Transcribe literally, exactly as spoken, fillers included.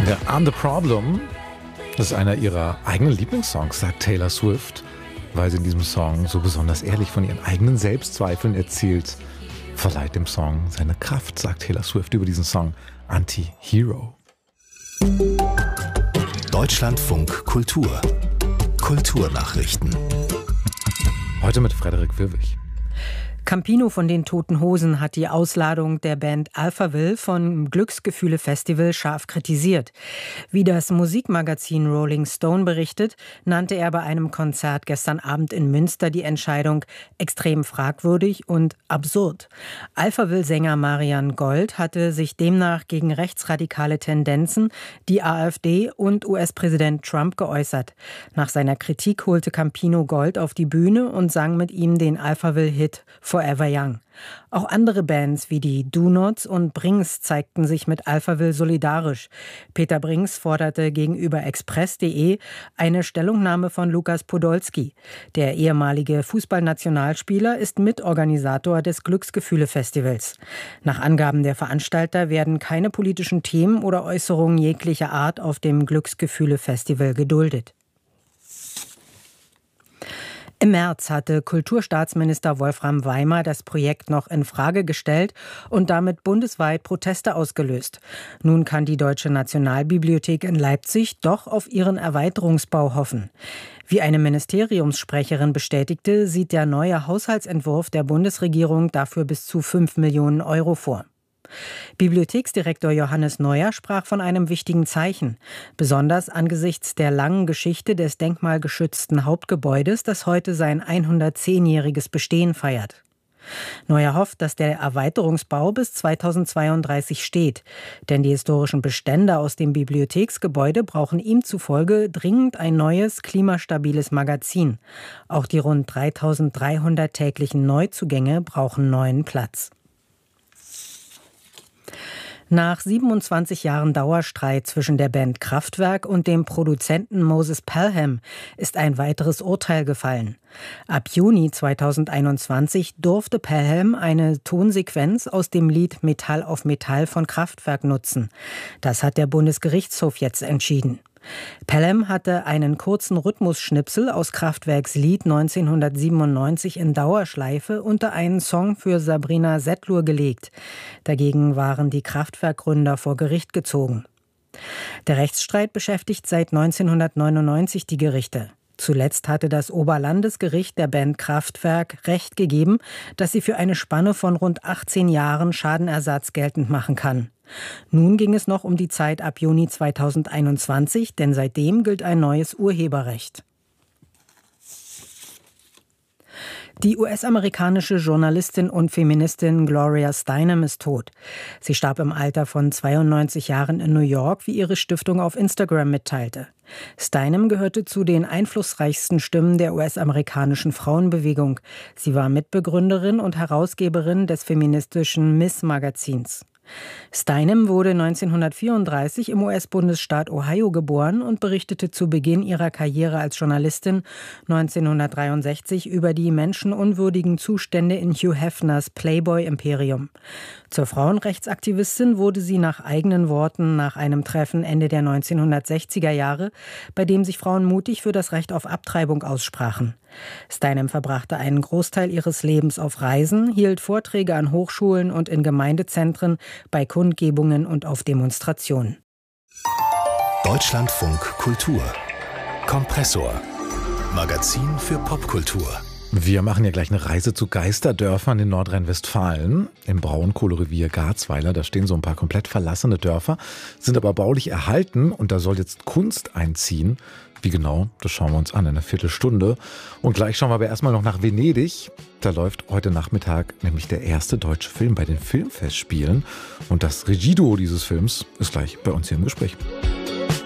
Ja, I'm the Problem, das ist einer ihrer eigenen Lieblingssongs, sagt Taylor Swift, weil sie in diesem Song so besonders ehrlich von ihren eigenen Selbstzweifeln erzählt. Verleiht dem Song seine Kraft, sagt Taylor Swift über diesen Song Anti-Hero. Deutschlandfunk Kultur. Kulturnachrichten. Heute mit Frederik Wirwig. Campino von den Toten Hosen hat die Ausladung der Band Alphaville vom Glücksgefühle Festival scharf kritisiert. Wie das Musikmagazin Rolling Stone berichtet, nannte er bei einem Konzert gestern Abend in Münster die Entscheidung extrem fragwürdig und absurd. Alphaville-Sänger Marian Gold hatte sich demnach gegen rechtsradikale Tendenzen, die AfD und U S-Präsident Trump geäußert. Nach seiner Kritik holte Campino Gold auf die Bühne und sang mit ihm den Alphaville-Hit Forever Young. Auch andere Bands wie die Do Nots und Brings zeigten sich mit Alphaville solidarisch. Peter Brings forderte gegenüber Express punkt de eine Stellungnahme von Lukas Podolski. Der ehemalige Fußballnationalspieler ist Mitorganisator des Glücksgefühle-Festivals. Nach Angaben der Veranstalter werden keine politischen Themen oder Äußerungen jeglicher Art auf dem Glücksgefühle-Festival geduldet. Im März hatte Kulturstaatsminister Wolfram Weimar das Projekt noch in Frage gestellt und damit bundesweit Proteste ausgelöst. Nun kann die Deutsche Nationalbibliothek in Leipzig doch auf ihren Erweiterungsbau hoffen. Wie eine Ministeriumssprecherin bestätigte, sieht der neue Haushaltsentwurf der Bundesregierung dafür bis zu fünf Millionen Euro vor. Bibliotheksdirektor Johannes Neuer sprach von einem wichtigen Zeichen, besonders angesichts der langen Geschichte des denkmalgeschützten Hauptgebäudes, das heute sein hundertzehnjähriges Bestehen feiert. Neuer hofft, dass der Erweiterungsbau bis zweitausendzweiunddreißig steht, denn die historischen Bestände aus dem Bibliotheksgebäude brauchen ihm zufolge dringend ein neues, klimastabiles Magazin. Auch die rund dreitausenddreihundert täglichen Neuzugänge brauchen neuen Platz. Nach siebenundzwanzig Jahren Dauerstreit zwischen der Band Kraftwerk und dem Produzenten Moses Pelham ist ein weiteres Urteil gefallen. Ab Juni zweitausendeinundzwanzig durfte Pelham eine Tonsequenz aus dem Lied Metall auf Metall von Kraftwerk nutzen. Das hat der Bundesgerichtshof jetzt entschieden. Pelham hatte einen kurzen Rhythmusschnipsel aus Kraftwerks Lied neunzehnhundertsiebenundneunzig in Dauerschleife unter einen Song für Sabrina Settlur gelegt. Dagegen waren die Kraftwerkgründer vor Gericht gezogen. Der Rechtsstreit beschäftigt seit neunzehnhundertneunundneunzig die Gerichte. Zuletzt hatte das Oberlandesgericht der Band Kraftwerk Recht gegeben, dass sie für eine Spanne von rund achtzehn Jahren Schadenersatz geltend machen kann. Nun ging es noch um die Zeit ab Juni zweitausendeinundzwanzig, denn seitdem gilt ein neues Urheberrecht. Die U S-amerikanische Journalistin und Feministin Gloria Steinem ist tot. Sie starb im Alter von zweiundneunzig Jahren in New York, wie ihre Stiftung auf Instagram mitteilte. Steinem gehörte zu den einflussreichsten Stimmen der U S-amerikanischen Frauenbewegung. Sie war Mitbegründerin und Herausgeberin des feministischen Miss-Magazins. Steinem wurde neunzehnhundertvierunddreißig im U S-Bundesstaat Ohio geboren und berichtete zu Beginn ihrer Karriere als Journalistin neunzehnhundertdreiundsechzig über die menschenunwürdigen Zustände in Hugh Hefners Playboy-Imperium. Zur Frauenrechtsaktivistin wurde sie nach eigenen Worten nach einem Treffen Ende der neunzehnhundertsechziger Jahre, bei dem sich Frauen mutig für das Recht auf Abtreibung aussprachen. Steinem verbrachte einen Großteil ihres Lebens auf Reisen, hielt Vorträge an Hochschulen und in Gemeindezentren, bei Kundgebungen und auf Demonstrationen. Deutschlandfunk Kultur. Kompressor. Magazin für Popkultur. Wir machen ja gleich eine Reise zu Geisterdörfern in Nordrhein-Westfalen. Im Braunkohlerevier Garzweiler, da stehen so ein paar komplett verlassene Dörfer, sind aber baulich erhalten und da soll jetzt Kunst einziehen. Wie genau, das schauen wir uns an in einer Viertelstunde. Und gleich schauen wir aber erstmal noch nach Venedig. Da läuft heute Nachmittag nämlich der erste deutsche Film bei den Filmfestspielen. Und das Regieduo dieses Films ist gleich bei uns hier im Gespräch.